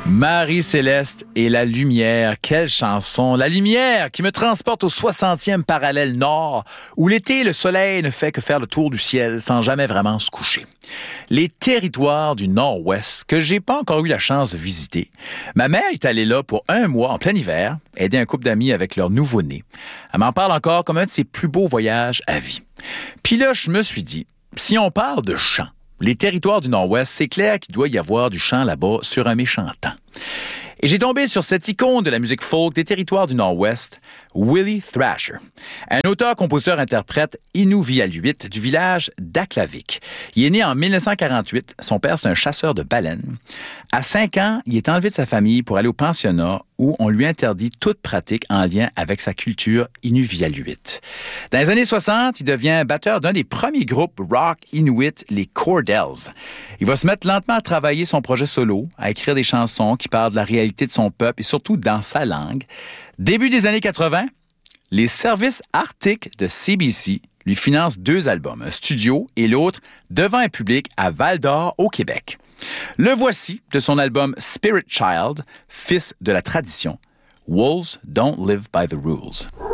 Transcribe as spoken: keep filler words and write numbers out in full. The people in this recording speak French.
Marie-Céleste et la lumière, quelle chanson! La lumière qui me transporte au soixantième parallèle nord, où l'été, le soleil ne fait que faire le tour du ciel sans jamais vraiment se coucher. Les territoires du nord-ouest que j'ai pas encore eu la chance de visiter. Ma mère est allée là pour un mois en plein hiver, aider un couple d'amis avec leur nouveau-né. Elle m'en parle encore comme un de ses plus beaux voyages à vie. Puis là, je me suis dit, si on parle de chant, les territoires du Nord-Ouest, c'est clair qu'il doit y avoir du chant là-bas sur un méchant temps. Et j'ai tombé sur cette icône de la musique folk des territoires du Nord-Ouest, Willie Thrasher, un auteur-compositeur-interprète inuvialuit du village d'Aklavik. Il est né en dix-neuf cent quarante-huit. Son père, c'est un chasseur de baleines. À cinq ans, il est enlevé de sa famille pour aller au pensionnat où on lui interdit toute pratique en lien avec sa culture inuvialuite. Dans les années soixante, il devient batteur d'un des premiers groupes rock inuit, les Cordells. Il va se mettre lentement à travailler son projet solo, à écrire des chansons qui parlent de la réalité de son peuple et surtout dans sa langue. Début des années quatre-vingt, les services arctiques de C B C lui financent deux albums, un studio et l'autre devant un public à Val-d'Or, au Québec. Le voici de son album Spirit Child, fils de la tradition. Wolves don't live by the rules.